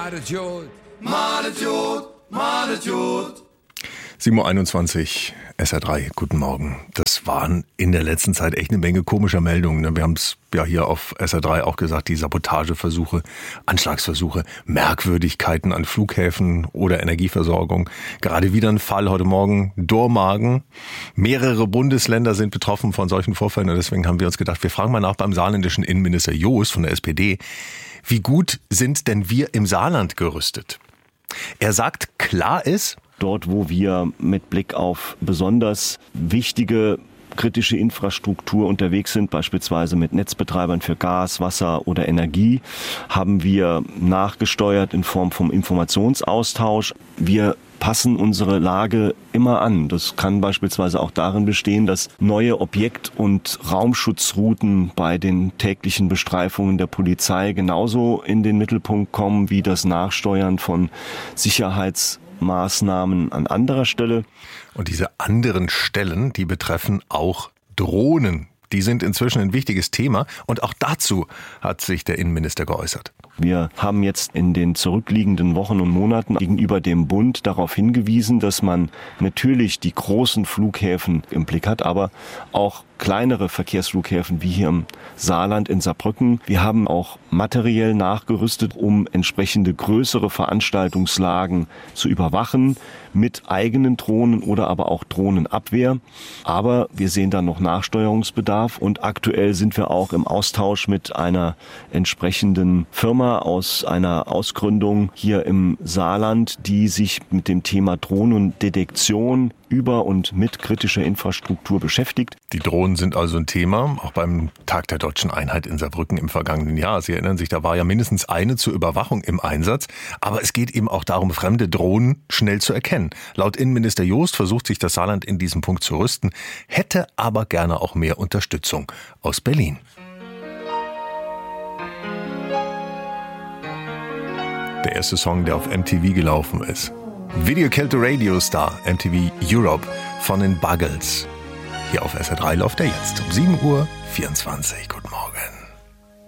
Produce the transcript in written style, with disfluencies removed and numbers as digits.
7:21 Uhr, SR3, guten Morgen. Das waren in der letzten Zeit echt eine Menge komischer Meldungen. Wir haben es ja hier auf SR3 auch gesagt, die Sabotageversuche, Anschlagsversuche, Merkwürdigkeiten an Flughäfen oder Energieversorgung. Gerade wieder ein Fall heute Morgen, Dormagen. Mehrere Bundesländer sind betroffen von solchen Vorfällen und deswegen haben wir uns gedacht, wir fragen mal nach beim saarländischen Innenminister Joos von der SPD. Wie gut sind denn wir im Saarland gerüstet? Er sagt, klar ist, dort, wo wir mit Blick auf besonders wichtige kritische Infrastruktur unterwegs sind, beispielsweise mit Netzbetreibern für Gas, Wasser oder Energie, haben wir nachgesteuert in Form vom Informationsaustausch. Wir passen unsere Lage immer an. Das kann beispielsweise auch darin bestehen, dass neue Objekt- und Raumschutzrouten bei den täglichen Bestreifungen der Polizei genauso in den Mittelpunkt kommen wie das Nachsteuern von Sicherheitsmaßnahmen an anderer Stelle. Und diese anderen Stellen, die betreffen auch Drohnen. Die sind inzwischen ein wichtiges Thema und auch dazu hat sich der Innenminister geäußert. Wir haben jetzt in den zurückliegenden Wochen und Monaten gegenüber dem Bund darauf hingewiesen, dass man natürlich die großen Flughäfen im Blick hat, aber auch kleinere Verkehrsflughäfen wie hier im Saarland, in Saarbrücken. Wir haben auch materiell nachgerüstet, um entsprechende größere Veranstaltungslagen zu überwachen mit eigenen Drohnen oder aber auch Drohnenabwehr. Aber wir sehen da noch Nachsteuerungsbedarf und aktuell sind wir auch im Austausch mit einer entsprechenden Firma aus einer Ausgründung hier im Saarland, die sich mit dem Thema Drohnendetektion über und mit kritischer Infrastruktur beschäftigt. Die Drohnen sind also ein Thema, auch beim Tag der Deutschen Einheit in Saarbrücken im vergangenen Jahr. Sie erinnern sich, da war ja mindestens eine zur Überwachung im Einsatz. Aber es geht eben auch darum, fremde Drohnen schnell zu erkennen. Laut Innenminister Joost versucht sich das Saarland in diesem Punkt zu rüsten, hätte aber gerne auch mehr Unterstützung aus Berlin. Der erste Song, der auf MTV gelaufen ist. Video Killed the Radio Star, MTV Europe von den Buggles. Hier auf SR3 läuft er jetzt um 7:24 Uhr. Guten Morgen.